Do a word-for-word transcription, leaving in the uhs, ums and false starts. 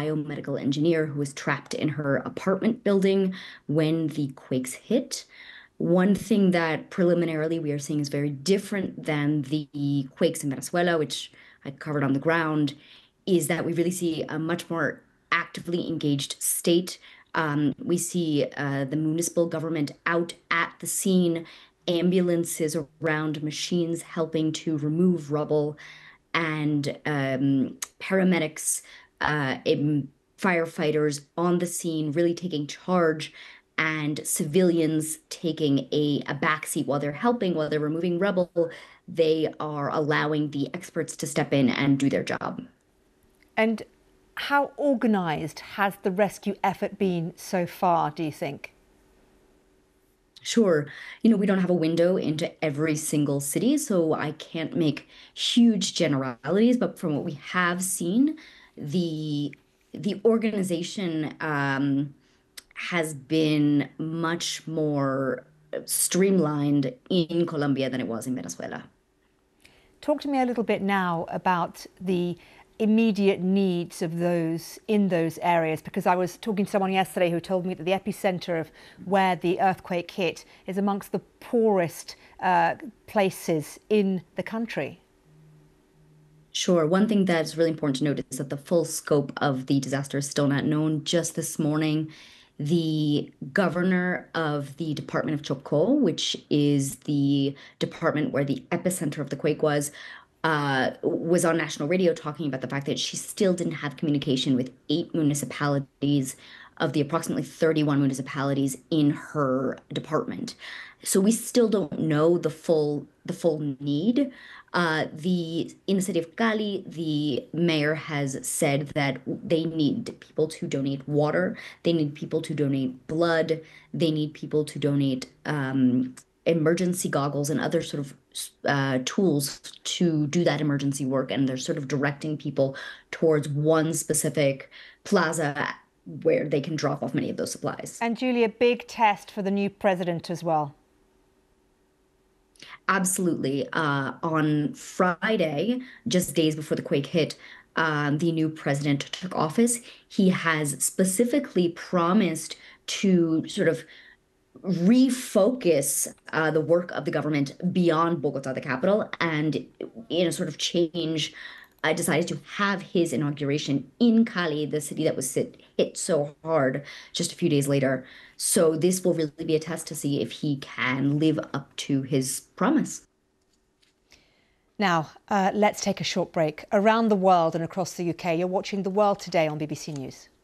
biomedical engineer who was trapped in her apartment building when the quakes hit. One thing that preliminarily we are seeing is very different than the quakes in Venezuela, which I covered on the ground, is that we really see a much more actively engaged state. Um, we see uh, the municipal government out at the scene, ambulances around, machines helping to remove rubble, and um, paramedics, uh, em- firefighters on the scene, really taking charge, and civilians taking a, a backseat while they're helping, while they're removing rubble. They are allowing the experts to step in and do their job. And how organised has the rescue effort been so far, do you think? Sure. You know, we don't have a window into every single city, so I can't make huge generalities, but from what we have seen, the the organization um, has been much more streamlined in Colombia than it was in Venezuela. Talk to me a little bit now about the immediate needs of those in those areas, because I was talking to someone yesterday who told me that the epicenter of where the earthquake hit is amongst the poorest uh, places in the country. Sure. One thing that's really important to note is that the full scope of the disaster is still not known. Just this morning, the governor of the Department of Chocó, which is the department where the epicenter of the quake was, uh, was on national radio talking about the fact that she still didn't have communication with eight municipalities of the approximately thirty-one municipalities in her department. So we still don't know the full the full need. Uh, the in the city of Cali, the mayor has said that they need people to donate water, they need people to donate blood, they need people to donate um, emergency goggles and other sort of uh, tools to do that emergency work. And they're sort of directing people towards one specific plaza where they can drop off many of those supplies. And Julia, big test for the new president as well. Absolutely. Uh, on Friday, just days before the quake hit, um, the new president took office. He has specifically promised to sort of refocus uh, the work of the government beyond Bogota, the capital, and in a sort of change, I decided to have his inauguration in Cali, the city that was hit, hit so hard just a few days later. So this will really be a test to see if he can live up to his promise. Now, uh, let's take a short break. Around the world and across the U K, you're watching The World Today on B B C News.